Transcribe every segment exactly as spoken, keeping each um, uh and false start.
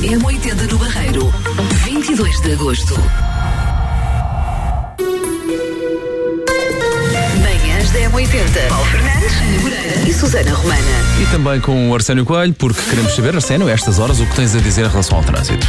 M oitenta no Barreiro, vinte e dois de agosto. Manhãs da M oitenta. Paulo Fernandes, Ana Moreira e Susana Romana. E também com o Arsénio Coelho, porque queremos saber, Arsénio, a estas horas, o que tens a dizer em relação ao trânsito.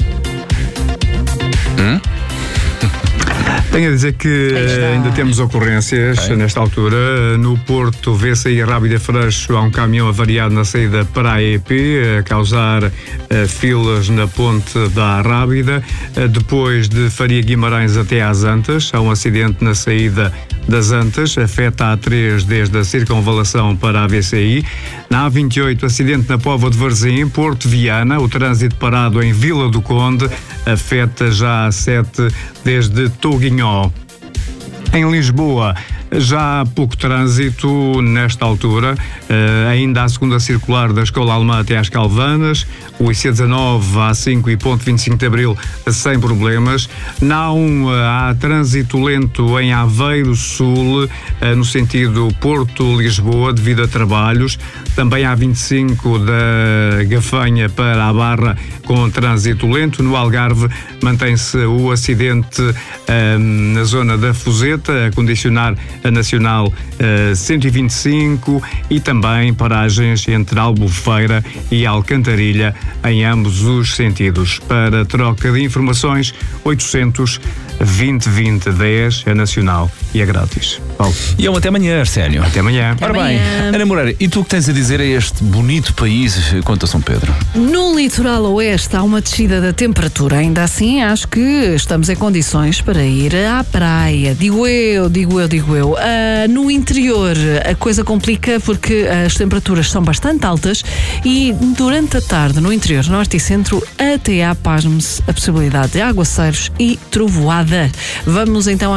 Hum? Tenho a dizer que ainda temos ocorrências okay. nesta altura. No Porto, vê sair Rábida Freixo, há um caminhão avariado na saída para a E P, a causar uh, filas na ponte da Rábida. Uh, depois de Faria Guimarães até às Antas, há um acidente na saída das Antas, afeta a A três desde a circunvalação para a V C I. Na A vinte e oito, acidente na Póvoa de Varzim, Porto Viana, o trânsito parado em Vila do Conde, afeta já a A sete desde Touguinhó. Em Lisboa, já há pouco trânsito nesta altura, uh, ainda a segunda circular da Escola Alemã até às Calvanas, o I C dezanove, A cinco e ponto vinte e cinco de Abril sem problemas. Na um, há trânsito lento em Aveiro Sul, uh, no sentido Porto-Lisboa, devido a trabalhos. Também há vinte e cinco da Gafanha para a Barra com trânsito lento. No Algarve mantém-se o acidente uh, na zona da Fuseta, a condicionar a Nacional uh, cento e vinte e cinco e também paragens entre Albufeira e Alcantarilha em ambos os sentidos. Para troca de informações, oitocentos vinte vinte dez é nacional e é grátis. Paulo. E é um até amanhã, Arsénio. Até amanhã. Ora bem, Ana Moreira, e tu o que tens a dizer a este bonito país quanto a São Pedro? No litoral oeste há uma descida da temperatura, ainda assim acho que estamos em condições para ir à praia. Digo eu, digo eu, digo eu. Uh, no interior a coisa complica porque as temperaturas são bastante altas e durante a tarde no interior norte e centro até há, pasme-se, a possibilidade de aguaceiros e trovoada. Vamos então